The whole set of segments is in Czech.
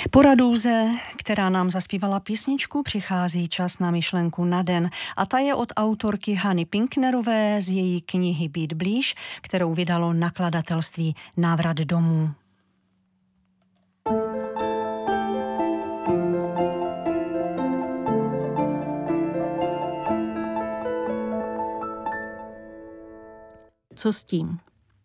Po Radouze, která nám zaspívala písničku, přichází čas na myšlenku na den a ta je od autorky Hany Pinknerové z její knihy Být blíž, kterou vydalo nakladatelství Návrat domů. Co s tím?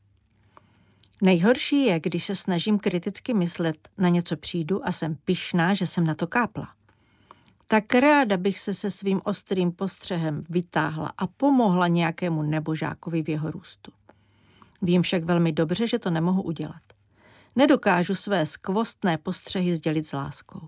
Nejhorší je, když se snažím kriticky myslet, na něco přijdu a jsem pyšná, že jsem na to kápla. Tak ráda bych se svým ostrým postřehem vytáhla a pomohla nějakému nebožákovi v jeho růstu. Vím však velmi dobře, že to nemohu udělat. Nedokážu své skvostné postřehy sdělit s láskou.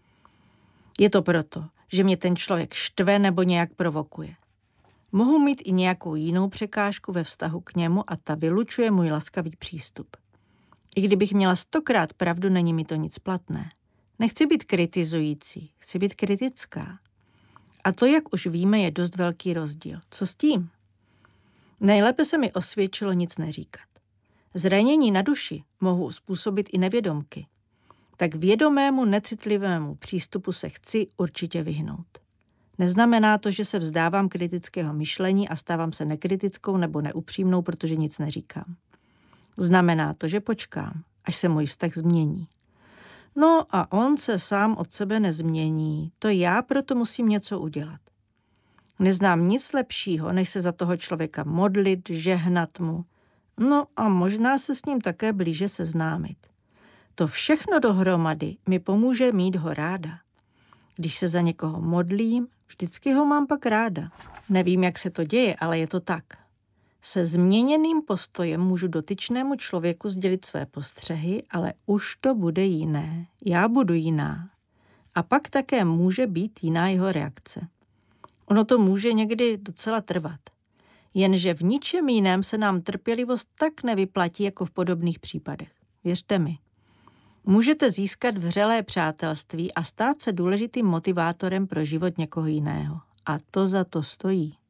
Je to proto, že mě ten člověk štve nebo nějak provokuje. Mohu mít i nějakou jinou překážku ve vztahu k němu a ta vylučuje můj laskavý přístup. I kdybych měla 100krát pravdu, není mi to nic platné. Nechci být kritizující, chci být kritická. A to, jak už víme, je dost velký rozdíl. Co s tím? Nejlépe se mi osvědčilo nic neříkat. Zranění na duši mohu způsobit i nevědomky. Tak vědomému, necitlivému přístupu se chci určitě vyhnout. Neznamená to, že se vzdávám kritického myšlení a stávám se nekritickou nebo neupřímnou, protože nic neříkám. Znamená to, že počkám, až se můj vztah změní. No a on se sám od sebe nezmění, to já proto musím něco udělat. Neznám nic lepšího, než se za toho člověka modlit, žehnat mu, no a možná se s ním také blíže seznámit. To všechno dohromady mi pomůže mít ho ráda. Když se za někoho modlím, vždycky ho mám pak ráda. Nevím, jak se to děje, ale je to tak. Se změněným postojem můžu dotyčnému člověku sdělit své postřehy, ale už to bude jiné. Já budu jiná. A pak také může být jiná jeho reakce. Ono to může někdy docela trvat. Jenže v ničem jiném se nám trpělivost tak nevyplatí jako v podobných případech. Věřte mi. Můžete získat vřelé přátelství a stát se důležitým motivátorem pro život někoho jiného. A to za to stojí.